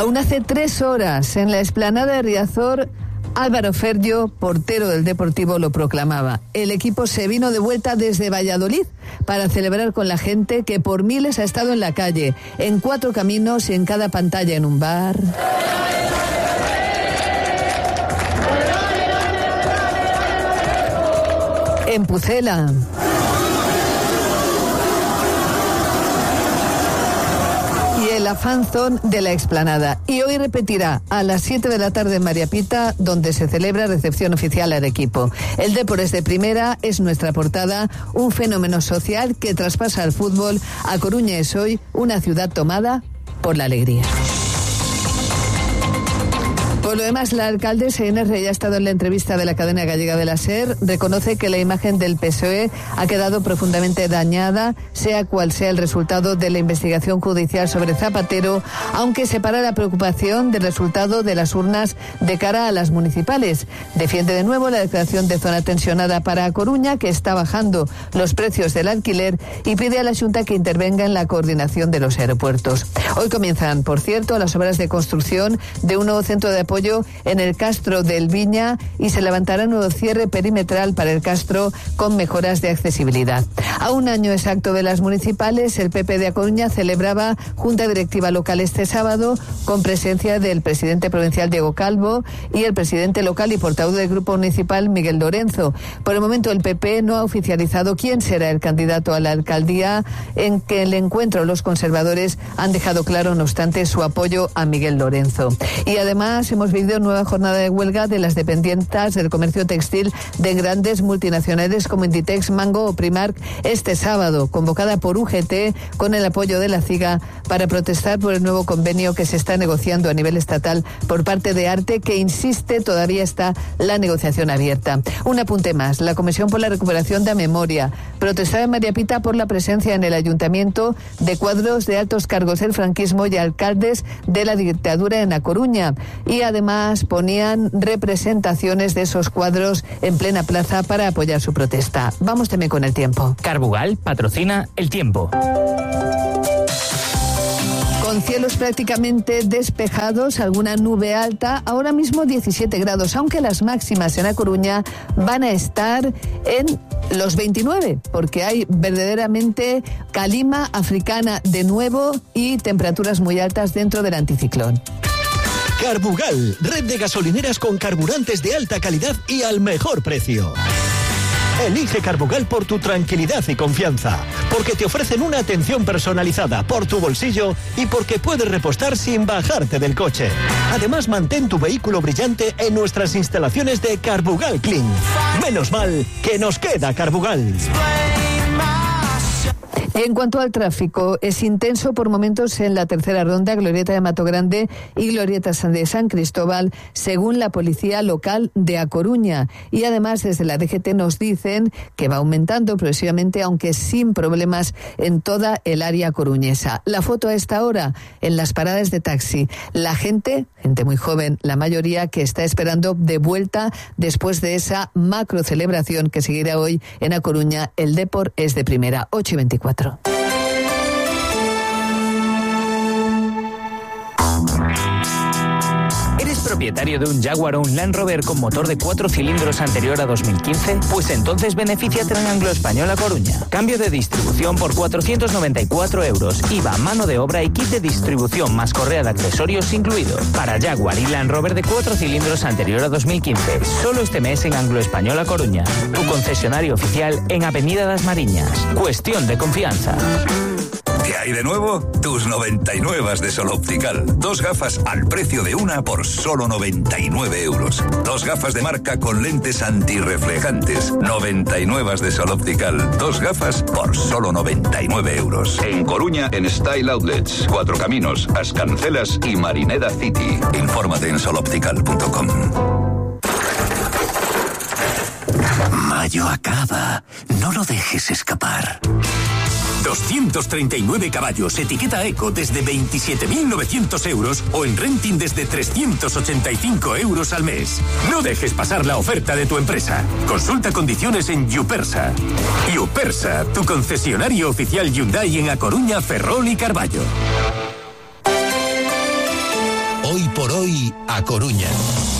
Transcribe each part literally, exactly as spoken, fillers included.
Aún hace tres horas, en la explanada de Riazor, Álvaro Ferrio, portero del Deportivo, lo proclamaba. El equipo se vino de vuelta desde Valladolid para celebrar con la gente que por miles ha estado en la calle, en Cuatro Caminos y en cada pantalla en un bar. En Pucela. Y el afanzón de la explanada. Y hoy repetirá a las siete de la tarde en María Pita, donde se celebra recepción oficial al equipo. El Depor es de primera, es nuestra portada, un fenómeno social que traspasa al fútbol. A Coruña es hoy una ciudad tomada por la alegría. Por lo demás, la alcaldesa Inés Rey ha estado en la entrevista de la cadena gallega de la SER, reconoce que la imagen del P S O E ha quedado profundamente dañada, sea cual sea el resultado de la investigación judicial sobre Zapatero, aunque separa la preocupación del resultado de las urnas de cara a las municipales. Defiende de nuevo la declaración de zona tensionada para A Coruña, que está bajando los precios del alquiler, y pide a la Xunta que intervenga en la coordinación de los aeropuertos. Hoy comienzan, por cierto, las obras de construcción de un nuevo centro de apoyo en el Castro del Viña y se levantará un nuevo cierre perimetral para el Castro con mejoras de accesibilidad. A un año exacto de las municipales, el P P de A Coruña celebraba junta directiva local este sábado con presencia del presidente provincial Diego Calvo y el presidente local y portavoz del grupo municipal Miguel Lorenzo. Por el momento el P P no ha oficializado quién será el candidato a la alcaldía, en que el encuentro los conservadores han dejado claro, no obstante, su apoyo a Miguel Lorenzo. Y además hemos vivido nueva jornada de huelga de las dependientas del comercio textil de grandes multinacionales como Inditex, Mango o Primark este sábado, convocada por U G T con el apoyo de la CIGA para protestar por el nuevo convenio que se está negociando a nivel estatal por parte de ARTE, que insiste todavía está la negociación abierta. Un apunte más, la Comisión por la Recuperación de la Memoria protestaba en María Pita por la presencia en el ayuntamiento de cuadros de altos cargos del franquismo y alcaldes de la dictadura en A Coruña, y además ponían representaciones de esos cuadros en plena plaza para apoyar su protesta. Vamos también con el tiempo. Carbugal patrocina el tiempo. Con cielos prácticamente despejados, alguna nube alta, ahora mismo diecisiete grados, aunque las máximas en A Coruña van a estar en los veintinueve, porque hay verdaderamente calima africana de nuevo y temperaturas muy altas dentro del anticiclón. Carbugal, red de gasolineras con carburantes de alta calidad y al mejor precio. Elige Carbugal por tu tranquilidad y confianza, porque te ofrecen una atención personalizada por tu bolsillo y porque puedes repostar sin bajarte del coche. Además, mantén tu vehículo brillante en nuestras instalaciones de Carbugal Clean. Menos mal que nos queda Carbugal. Y en cuanto al tráfico, es intenso por momentos en la tercera ronda, Glorieta de Mato Grande y Glorieta de San Cristóbal, según la policía local de A Coruña. Y además, desde la D G T nos dicen que va aumentando progresivamente, aunque sin problemas, en toda el área coruñesa. La foto a esta hora, en las paradas de taxi. La gente, gente muy joven, la mayoría, que está esperando de vuelta después de esa macro celebración que seguirá hoy en A Coruña. El Depor es de primera, ocho y veinticuatro. ¿Eres propietario de un Jaguar o un Land Rover con motor de cuatro cilindros anterior a dos mil quince? Pues entonces benefíciate en Anglo Español A Coruña. Cambio de distribución por cuatrocientos noventa y cuatro euros. I V A, mano de obra y kit de distribución más correa de accesorios incluido. Para Jaguar y Land Rover de cuatro cilindros anterior a dos mil quince. Solo este mes en Anglo Español A Coruña. Tu concesionario oficial en Avenida Das Mariñas. Cuestión de confianza. ¿Qué hay de nuevo? Tus noventa y nueve de Sol Optical. Dos gafas al precio de una por solo noventa y nueve euros. Dos gafas de marca con lentes antirreflejantes. noventa y nueve de Sol Optical. Dos gafas por solo noventa y nueve euros. En Coruña, en Style Outlets, Cuatro Caminos, Ascancelas y Marineda City. Infórmate en sol optical punto com. Mayo acaba. No lo dejes escapar. doscientos treinta y nueve caballos, etiqueta Eco desde veintisiete mil novecientos euros o en renting desde trescientos ochenta y cinco euros al mes. No dejes pasar la oferta de tu empresa. Consulta condiciones en Yupersa. Yupersa, tu concesionario oficial Hyundai en A Coruña, Ferrol y Carballo. Hoy por hoy, A Coruña.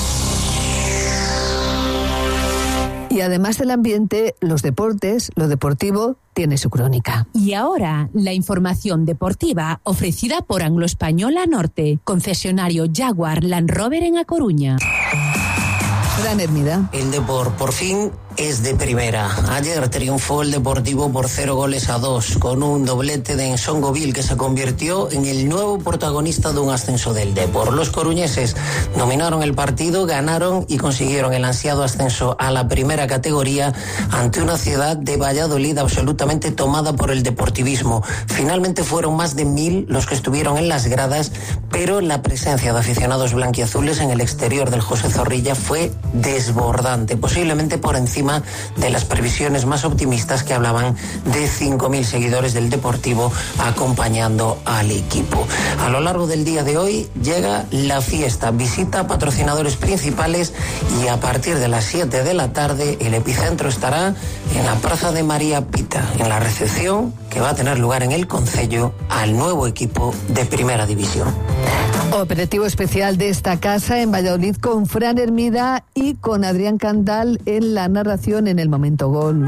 Y además del ambiente, los deportes, lo deportivo, tiene su crónica. Y ahora, la información deportiva ofrecida por Anglo-Española Norte, concesionario Jaguar Land Rover en A Coruña. Gran Hermida. El Depor, por fin, es de primera. Ayer triunfó el Deportivo por cero goles a dos, con un doblete de Ensongovil que se convirtió en el nuevo protagonista de un ascenso del Depor. Los coruñeses dominaron el partido, ganaron y consiguieron el ansiado ascenso a la primera categoría ante una ciudad de Valladolid absolutamente tomada por el deportivismo. Finalmente fueron más de mil los que estuvieron en las gradas, pero la presencia de aficionados blanquiazules en el exterior del José Zorrilla fue desbordante, posiblemente por encima de las previsiones más optimistas que hablaban de cinco mil seguidores del Deportivo acompañando al equipo. A lo largo del día de hoy llega la fiesta, visita a patrocinadores principales y a partir de las siete de la tarde el epicentro estará en la Plaza de María Pita, en la recepción que va a tener lugar en el concello al nuevo equipo de Primera División. Operativo especial de esta casa en Valladolid con Fran Hermida y con Adrián Candal en la narración en el momento gol.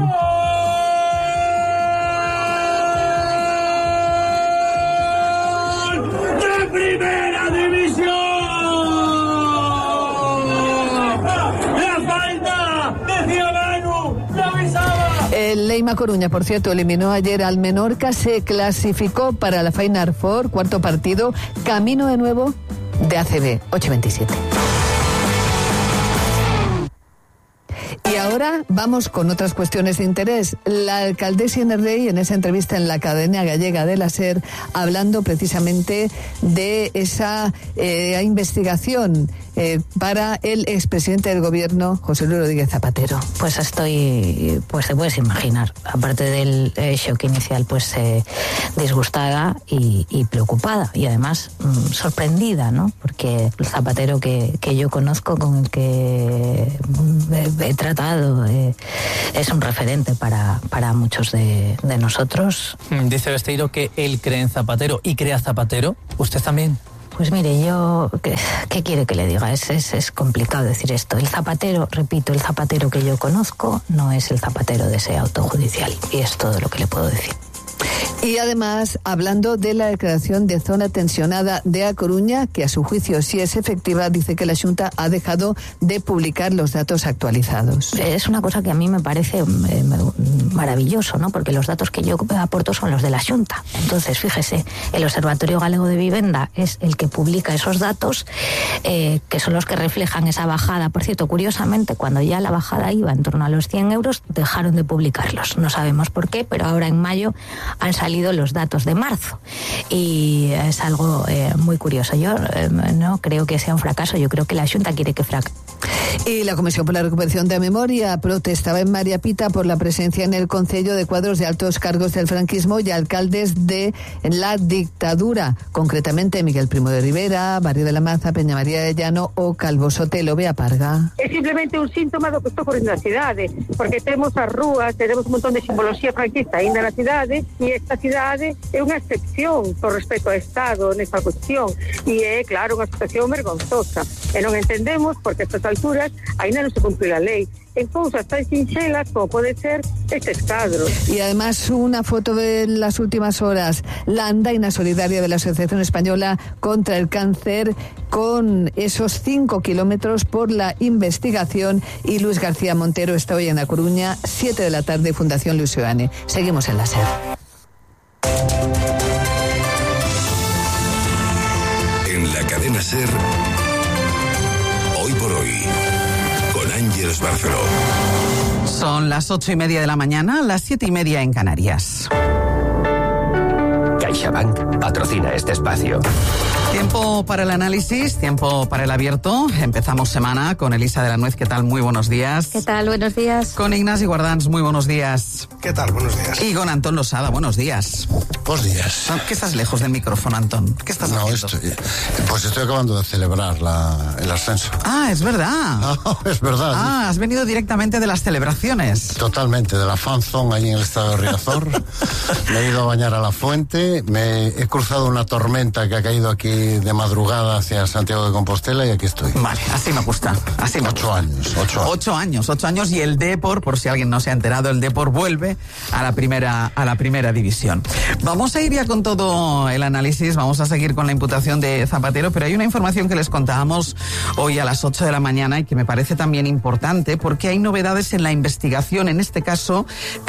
¡De Primera División! ¡La falta! ¡Decía Manu! ¡La avisaba! El Leima Coruña, por cierto, eliminó ayer al Menorca, se clasificó para la Final Four, cuarto partido, camino de nuevo de A C B, ocho veintisiete. Y ahora vamos con otras cuestiones de interés. La alcaldesa Inés Rey, en esa entrevista en la cadena gallega de la SER, hablando precisamente de esa eh, investigación eh, para el expresidente del gobierno, José Luis Rodríguez Zapatero. Pues estoy, pues te puedes imaginar, aparte del eh, shock inicial, pues eh, disgustada y, y preocupada y además mmm, sorprendida, ¿no? Porque el Zapatero que, que yo conozco, con el que he, he tratado, Eh, es un referente para, para muchos de, de nosotros. Dice Besteiro que él cree en Zapatero y cree a Zapatero. ¿Usted también? Pues mire, yo, ¿qué, qué quiere que le diga? Es, es, es complicado decir esto. El Zapatero, repito, el Zapatero que yo conozco no es el Zapatero de ese auto judicial. Y es todo lo que le puedo decir. Y además, hablando de la declaración de zona tensionada de A Coruña, que a su juicio sí es efectiva, dice que la Xunta ha dejado de publicar los datos actualizados. Es una cosa que a mí me parece eh, maravilloso, ¿no? Porque los datos que yo aporto son los de la Xunta. Entonces, fíjese, el Observatorio Galego de Vivenda es el que publica esos datos, eh, que son los que reflejan esa bajada. Por cierto, curiosamente, cuando ya la bajada iba en torno a los cien euros, dejaron de publicarlos. No sabemos por qué, pero ahora en mayo han salido los datos de marzo y es algo eh, muy curioso. Yo eh, no creo que sea un fracaso, yo creo que la Xunta quiere que fracase. Y la Comisión por la Recuperación de Memoria protestaba en María Pita por la presencia en el Concello de cuadros de altos cargos del franquismo y alcaldes de la dictadura, concretamente Miguel Primo de Rivera, Barrio de la Maza, Peña María de Llano o Calvo Sotelo. Vea Parga. É simplemente un síntoma do que está ocorrendo na cidade, porque temos as rúas, temos un montón de simbología franquista ainda na cidade e esta cidade é unha excepción con respecto ao Estado nesta cuestión e é, claro, unha situación vergonzosa e non entendemos porque a estas alturas ainda non se cumple a lei en cousas tan sinxelas como pode ser estes cadros. Y además una foto de las últimas horas, la andaina solidaria de la Asociación Española contra el Cáncer con esos cinco kilómetros por la investigación, y Luis García Montero está hoy en A Coruña, siete de la tarde, Fundación Luis Seoane. Seguimos en la SER. En la cadena SER, hoy por hoy, con Ángeles Barceló. Son las ocho y media de la mañana, las siete y media en Canarias. CaixaBank patrocina este espacio. Tiempo para el análisis, tiempo para el abierto. Empezamos semana con Elisa de la Nuez. ¿Qué tal? Muy buenos días. ¿Qué tal? Buenos días. Con Ignasi Guardans. Muy buenos días. ¿Qué tal? Buenos días. Y con Antón Losada. Buenos días. Buenos días. ¿Qué estás lejos del micrófono, Antón? ¿Qué estás no, haciendo? Estoy, pues estoy acabando de celebrar la, el ascenso. Ah, es verdad. No, es verdad. Ah, has venido directamente de las celebraciones. Totalmente, de la fan zone ahí en el estado de Riazor. Me he ido a bañar a la fuente, me he cruzado una tormenta que ha caído aquí de madrugada hacia Santiago de Compostela y aquí estoy. Vale, así me gusta. Así me ocho gusta. años, ocho años. Ocho años, ocho años y el Depor, por si alguien no se ha enterado, el Depor vuelve a la primera, a la primera división. Vamos a ir ya con todo el análisis, vamos a seguir con la imputación de Zapatero, pero hay una información que les contábamos hoy a las ocho de la mañana y que me parece también importante porque hay novedades en la investigación, en este caso,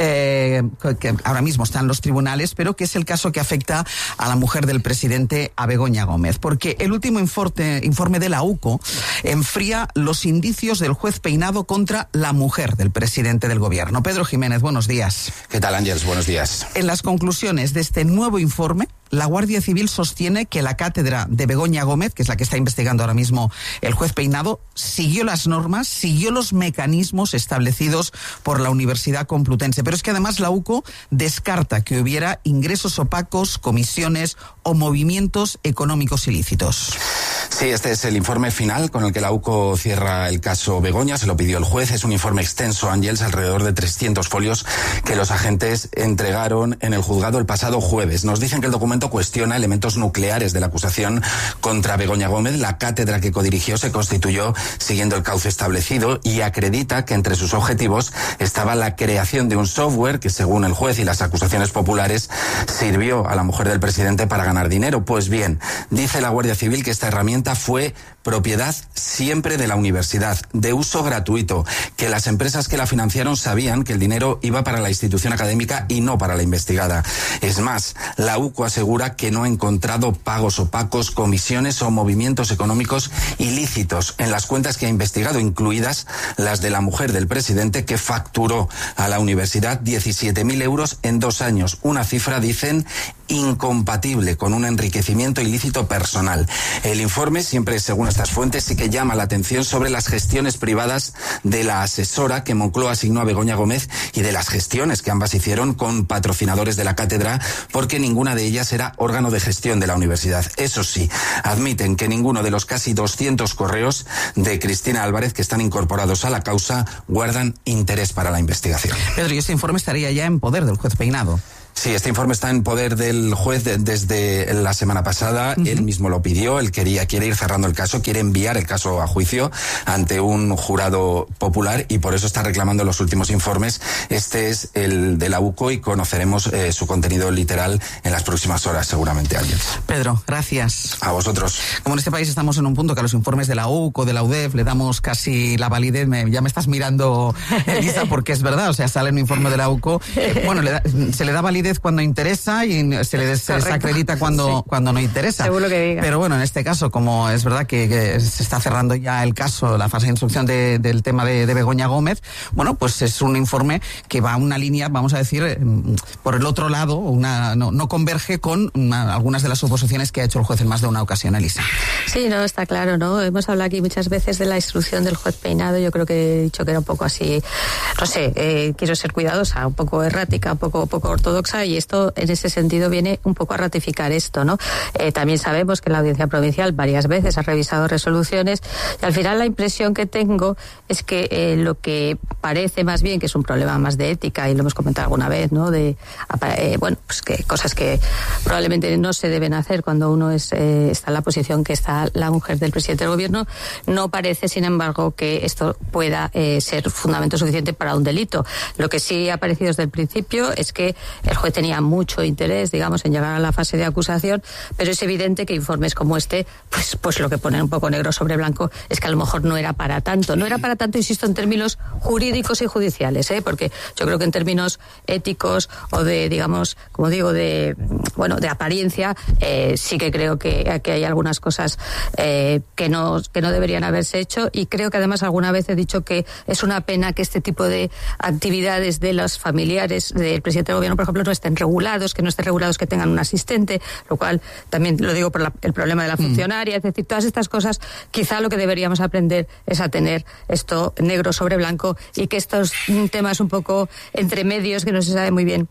eh, que ahora mismo están los tribunales, pero que es el caso que afecta a la mujer del presidente, a Begoña Gómez, porque el último informe, informe de la U C O enfría los indicios del juez Peinado contra la mujer del presidente del gobierno. Pedro Jiménez, buenos días. ¿Qué tal, Ángels? Buenos días. En las conclusiones de este nuevo informe, la Guardia Civil sostiene que la cátedra de Begoña Gómez, que es la que está investigando ahora mismo el juez Peinado, siguió las normas, siguió los mecanismos establecidos por la Universidad Complutense. Pero es que además la U C O descarta que hubiera ingresos opacos, comisiones o movimientos económicos ilícitos. Sí, este es el informe final con el que la U C O cierra el caso Begoña. Se lo pidió el juez. Es un informe extenso, Ángels, alrededor de trescientos folios que los agentes entregaron en el juzgado el pasado jueves. Nos dicen que el documento cuestiona elementos nucleares de la acusación contra Begoña Gómez. La cátedra que codirigió se constituyó siguiendo el cauce establecido y acredita que entre sus objetivos estaba la creación de un software que, según el juez y las acusaciones populares, sirvió a la mujer del presidente para ganar dinero. Pues bien, dice la Guardia Civil que esta herramienta fue propiedad siempre de la universidad, de uso gratuito, que las empresas que la financiaron sabían que el dinero iba para la institución académica y no para la investigada. Es más, la U C O asegura que no ha encontrado pagos opacos, comisiones o movimientos económicos ilícitos en las cuentas que ha investigado, incluidas las de la mujer del presidente, que facturó a la universidad diecisiete mil euros en dos años, una cifra, dicen, incompatible con un enriquecimiento ilícito personal. El informe, siempre según estas fuentes, sí que llama la atención sobre las gestiones privadas de la asesora que Moncloa asignó a Begoña Gómez y de las gestiones que ambas hicieron con patrocinadores de la cátedra, porque ninguna de ellas era órgano de gestión de la universidad. Eso sí, admiten que ninguno de los casi doscientos correos de Cristina Álvarez que están incorporados a la causa guardan interés para la investigación. Pedro, ¿y este informe estaría ya en poder del juez Peinado? Sí, este informe está en poder del juez de, desde la semana pasada. Uh-huh. Él mismo lo pidió, él quería, quiere ir cerrando el caso, quiere enviar el caso a juicio ante un jurado popular y por eso está reclamando los últimos informes. Este es el de la U C O y conoceremos eh, su contenido literal en las próximas horas, seguramente, alguien. Pedro, gracias. A vosotros. Como en este país estamos en un punto que a los informes de la U C O, de la U D E F, le damos casi la validez, me, ya me estás mirando, Elisa, porque es verdad, o sea, sale un informe de la U C O, eh, bueno, le da, se le da validez cuando interesa y se le se desacredita cuando, sí. cuando no interesa. Seguro que diga. Pero bueno, en este caso, como es verdad que, que se está cerrando ya el caso, la fase de instrucción de, del tema de, de Begoña Gómez, bueno, pues es un informe que va a una línea, vamos a decir, por el otro lado, una, no, no converge con una, algunas de las suposiciones que ha hecho el juez en más de una ocasión, Elisa. Sí, no, está claro, ¿no? Hemos hablado aquí muchas veces de la instrucción del juez Peinado, yo creo que he dicho que era un poco así, no sé, eh, quiero ser cuidadosa, un poco errática, un poco, poco ortodoxa, y esto en ese sentido viene un poco a ratificar esto, ¿no? Eh, también sabemos que la Audiencia Provincial varias veces ha revisado resoluciones y al final la impresión que tengo es que eh, lo que parece más bien que es un problema más de ética, y lo hemos comentado alguna vez, ¿no? De, eh, bueno, pues que cosas que probablemente no se deben hacer cuando uno es, eh, está en la posición que está la mujer del presidente del gobierno, no parece, sin embargo, que esto pueda eh, ser fundamento suficiente para un delito. Lo que sí ha aparecido desde el principio es que el juez tenía mucho interés, digamos, en llegar a la fase de acusación, pero es evidente que informes como este, pues, pues lo que ponen un poco negro sobre blanco es que a lo mejor no era para tanto. No era para tanto, insisto, en términos jurídicos y judiciales, ¿eh? Porque yo creo que en términos éticos o de, digamos, como digo, de, bueno, de apariencia, eh, sí que creo que, que hay algunas cosas eh, que no, que no deberían haberse hecho, y creo que además alguna vez he dicho que es una pena que este tipo de actividades de los familiares del presidente del gobierno, por ejemplo, no estén regulados, que no estén regulados, que tengan un asistente, lo cual también lo digo por la, el problema de la funcionaria, mm. es decir, todas estas cosas, quizá lo que deberíamos aprender es a tener esto negro sobre blanco y que estos temas un poco entre medios que no se sabe muy bien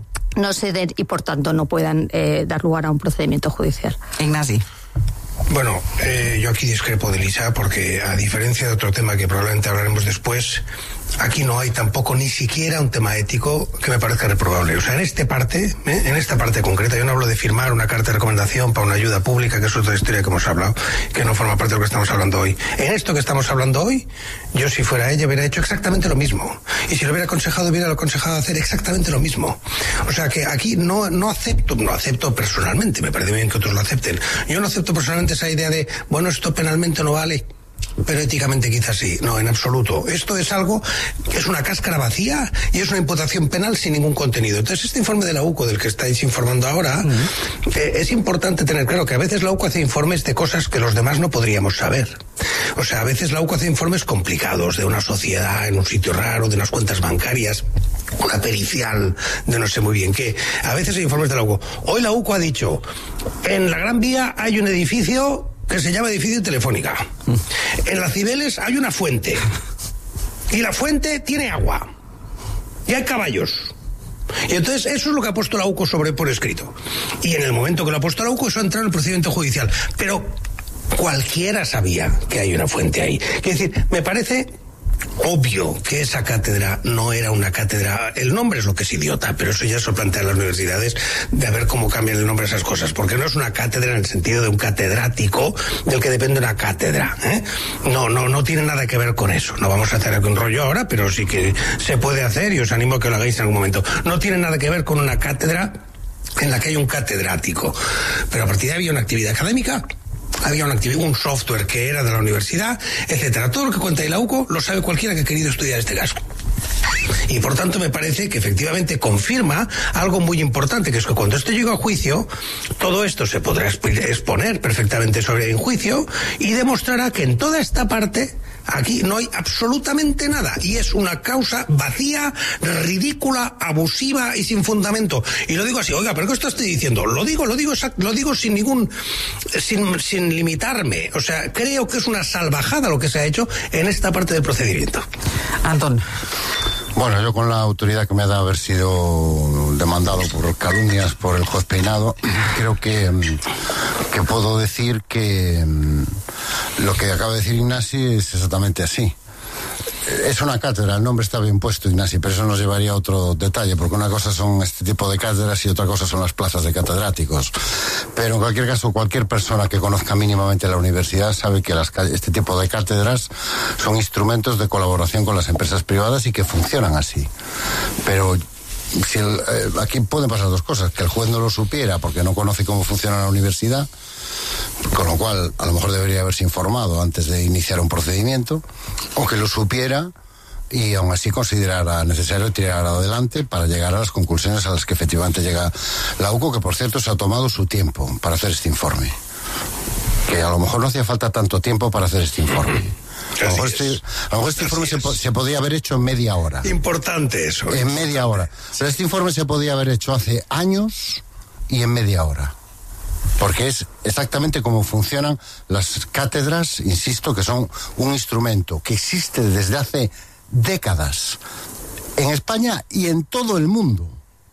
no se den y por tanto no puedan eh, dar lugar a un procedimiento judicial. Ignasi. Bueno, eh, yo aquí discrepo de Elisa porque, a diferencia de otro tema que probablemente hablaremos después, aquí no hay tampoco ni siquiera un tema ético que me parezca reprobable. O sea, en esta parte, ¿eh? en esta parte concreta, yo no hablo de firmar una carta de recomendación para una ayuda pública, que es otra historia que hemos hablado, que no forma parte de lo que estamos hablando hoy. En esto que estamos hablando hoy, yo si fuera ella hubiera hecho exactamente lo mismo. Y si lo hubiera aconsejado, hubiera aconsejado hacer exactamente lo mismo. O sea que aquí no, no acepto, no acepto personalmente, me parece bien que otros lo acepten. Yo no acepto personalmente esa idea de, bueno, esto penalmente no vale, pero éticamente quizás sí. No, en absoluto. Esto es algo que es una cáscara vacía y es una imputación penal sin ningún contenido. Entonces, este informe de la U C O del que estáis informando ahora, uh-huh. eh, es importante tener claro que a veces la U C O hace informes de cosas que los demás no podríamos saber. O sea, a veces la U C O hace informes complicados de una sociedad en un sitio raro, de unas cuentas bancarias, una pericial de no sé muy bien qué. A veces hay informes de la U C O. Hoy la U C O ha dicho, en la Gran Vía hay un edificio que se llama edificio Telefónica. En las Cibeles hay una fuente. Y la fuente tiene agua. Y hay caballos. Y entonces eso es lo que ha puesto la U C O sobre por escrito. Y en el momento que lo ha puesto la U C O, eso ha entrado en el procedimiento judicial. Pero cualquiera sabía que hay una fuente ahí. Es decir, me parece obvio que esa cátedra no era una cátedra. El nombre es lo que es idiota, pero eso ya se lo plantean las universidades, de ver cómo cambian el nombre a esas cosas, porque no es una cátedra en el sentido de un catedrático del que depende una cátedra, ¿eh? No, no, no tiene nada que ver con eso. No vamos a hacer un rollo ahora, pero sí que se puede hacer y os animo a que lo hagáis en algún momento. No tiene nada que ver con una cátedra en la que hay un catedrático, pero a partir de ahí había una actividad académica. Había una actividad, un software que era de la universidad, etcétera. Todo lo que cuenta ahí la U C O lo sabe cualquiera que ha querido estudiar este caso. Y por tanto me parece que efectivamente confirma algo muy importante, que es que cuando esto llegue a juicio, todo esto se podrá exponer perfectamente sobre en juicio y demostrará que en toda esta parte aquí no hay absolutamente nada y es una causa vacía, ridícula, abusiva y sin fundamento. Y lo digo así, oiga, pero ¿qué esto estoy diciendo? Lo digo, lo digo, lo digo sin ningún, sin, sin limitarme. O sea, creo que es una salvajada lo que se ha hecho en esta parte del procedimiento. Antón. Bueno, yo con la autoridad que me da haber sido demandado por calumnias por el juez Peinado, creo que, que puedo decir que lo que acaba de decir Ignasi es exactamente así. Es una cátedra, el nombre está bien puesto, Ignasi, pero eso nos llevaría a otro detalle, porque una cosa son este tipo de cátedras y otra cosa son las plazas de catedráticos. Pero en cualquier caso, cualquier persona que conozca mínimamente la universidad sabe que las, este tipo de cátedras son instrumentos de colaboración con las empresas privadas y que funcionan así. Pero si el, eh, aquí pueden pasar dos cosas, que el juez no lo supiera porque no conoce cómo funciona la universidad, con lo cual a lo mejor debería haberse informado antes de iniciar un procedimiento, o que lo supiera y aún así considerara necesario tirar adelante para llegar a las conclusiones a las que efectivamente llega la U C O, que por cierto se ha tomado su tiempo para hacer este informe, que a lo mejor no hacía falta tanto tiempo para hacer este informe. A lo mejor este, a lo mejor este informe se, se podía haber hecho en media hora. Importante eso. En media hora. Pero este informe se podía haber hecho hace años y en media hora. Porque es exactamente cómo funcionan las cátedras, insisto, que son un instrumento que existe desde hace décadas en España y en todo el mundo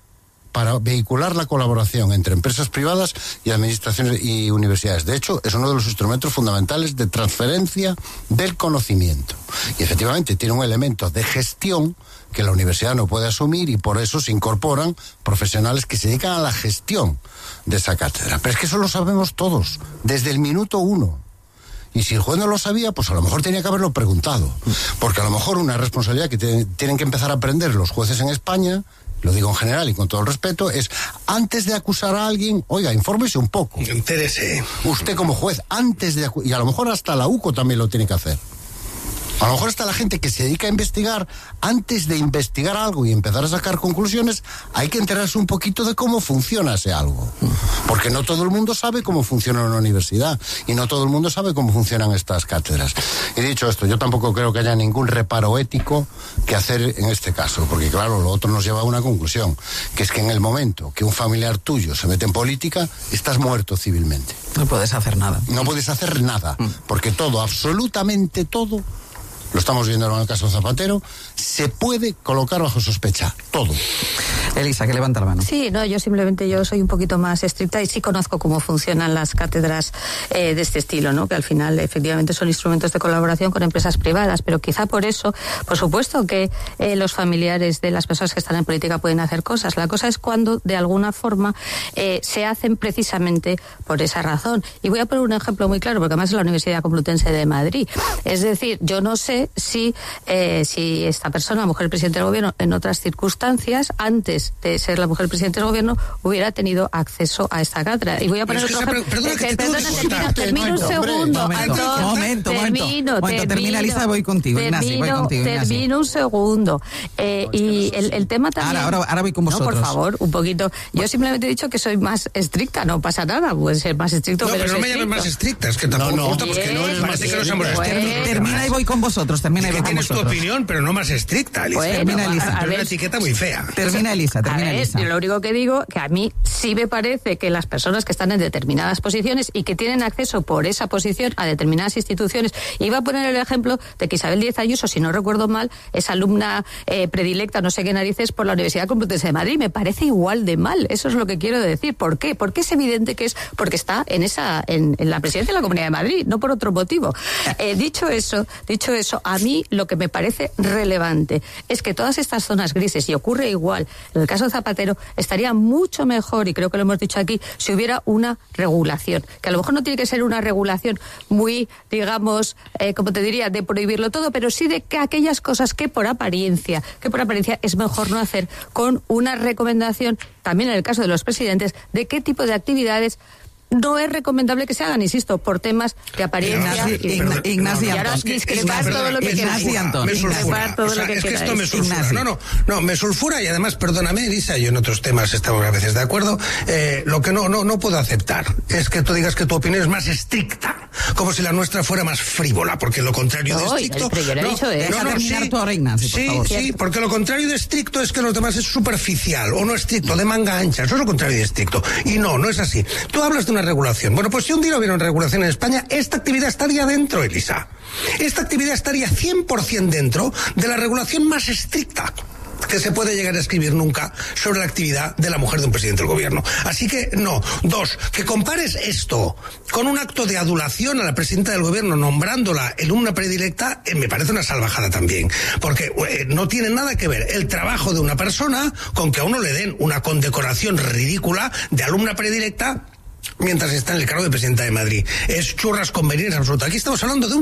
para vehicular la colaboración entre empresas privadas y administraciones y universidades. De hecho, es uno de los instrumentos fundamentales de transferencia del conocimiento. Y efectivamente tiene un elemento de gestión que la universidad no puede asumir y por eso se incorporan profesionales que se dedican a la gestión de esa cátedra. Pero es que eso lo sabemos todos, desde el minuto uno. Y si el juez no lo sabía, pues a lo mejor tenía que haberlo preguntado. Porque a lo mejor una responsabilidad que te, tienen que empezar a aprender los jueces en España, lo digo en general y con todo el respeto, es antes de acusar a alguien, oiga, infórmese un poco. Entérese. Usted como juez, antes de acu- y a lo mejor hasta la U C O también lo tiene que hacer. A lo mejor está la gente que se dedica a investigar, antes de investigar algo y empezar a sacar conclusiones, hay que enterarse un poquito de cómo funciona ese algo. Porque no todo el mundo sabe cómo funciona una universidad y no todo el mundo sabe cómo funcionan estas cátedras. Y dicho esto, yo tampoco creo que haya ningún reparo ético que hacer en este caso, porque claro, lo otro nos lleva a una conclusión, que es que en el momento que un familiar tuyo se mete en política, estás muerto civilmente. No puedes hacer nada. No puedes hacer nada, porque todo, absolutamente todo, lo estamos viendo en el caso Zapatero, se puede colocar bajo sospecha, todo. Elisa, que levanta la mano. Sí, no, yo simplemente yo soy un poquito más estricta y sí conozco cómo funcionan las cátedras eh, de este estilo, ¿no? Que al final efectivamente son instrumentos de colaboración con empresas privadas, pero quizá por eso, por supuesto que eh, los familiares de las personas que están en política pueden hacer cosas. La cosa es cuando de alguna forma eh, se hacen precisamente por esa razón. Y voy a poner un ejemplo muy claro, porque además es la Universidad Complutense de Madrid. Es decir, yo no sé si eh, si esta persona, mujer presidente del gobierno, en otras circunstancias, antes de ser la mujer presidente del gobierno, hubiera tenido acceso a esta cátedra. Y voy a poner otro ejemplo. Perdona, que perdona, termino un segundo. Momento, momento, termino, momento. Termina, Elisa, voy contigo. Termino, Ignacio, voy contigo, Ignacio. Termino un segundo. Eh, y el, el tema también... Ahora, ahora, ahora voy con vosotros. No, por favor, un poquito. Yo simplemente he dicho que soy más estricta, no pasa nada, puede ser más estricto, no, pero pero no me estricto. llames más estricta, es que tampoco no, no. gusta porque no es parece que no seamos estrictos. Termina y voy con vosotros, termina y voy con tienes vosotros. tu opinión, pero no más estricta, Elisa. Bueno, termina, Elisa. a, a es ver, una etiqueta muy fea. Termina, Elisa, termina, a ver, Elisa. yo lo único que digo que a mí sí me parece que las personas que están en determinadas posiciones y que tienen acceso por esa posición a determinadas instituciones, iba a poner el ejemplo de que Isabel Díaz Ayuso, si no recuerdo mal, es alumna eh, predilecta, no sé qué narices, por la Universidad Complutense de Madrid. Me parece igual de mal, eso es lo que quiero decir. ¿Por qué? Porque es evidente que es porque está en esa en, en la presidencia de la Comunidad de Madrid, no por otro motivo. Eh, dicho eso, dicho eso, a mí lo que me parece relevante es que todas estas zonas grises, y ocurre igual en el caso de Zapatero, estaría mucho mejor, y creo que lo hemos dicho aquí, si hubiera una regulación, que a lo mejor no tiene que ser una regulación muy, digamos, eh, como te diría, de prohibirlo todo, pero sí de que aquellas cosas que por apariencia, que por apariencia es mejor no hacer, con una recomendación, también en el caso de los presidentes, de qué tipo de actividades no es recomendable que se hagan, insisto, por temas de apariencia. Ignacio, y, Ignacio y ahora discrepar todo lo que queráis. Me sulfura. O sea, es que esto me sulfura. No, no, no, me sulfura y además, perdóname, Elisa, yo en otros temas estamos a veces de acuerdo. Eh, lo que no, no, no puedo aceptar es que tú digas que tu opinión es más estricta, como si la nuestra fuera más frívola, porque lo contrario de estricto. No, no, sí, sí, sí, porque lo contrario de estricto es que los demás es superficial o no estricto, de manga ancha. Eso es lo contrario de estricto. Y no, no es así. Tú hablas de una regulación. Bueno, pues si un día hubiera una regulación en España, esta actividad estaría dentro, Elisa. Esta actividad estaría cien por ciento dentro de la regulación más estricta que se puede llegar a escribir nunca sobre la actividad de la mujer de un presidente del gobierno. Así que, no. Dos, que compares esto con un acto de adulación a la presidenta del gobierno nombrándola alumna predilecta, eh, me parece una salvajada también. Porque eh, no tiene nada que ver el trabajo de una persona con que a uno le den una condecoración ridícula de alumna predilecta mientras está en el cargo de presidenta de Madrid. Es churras convenientes absolutas. Aquí estamos hablando de un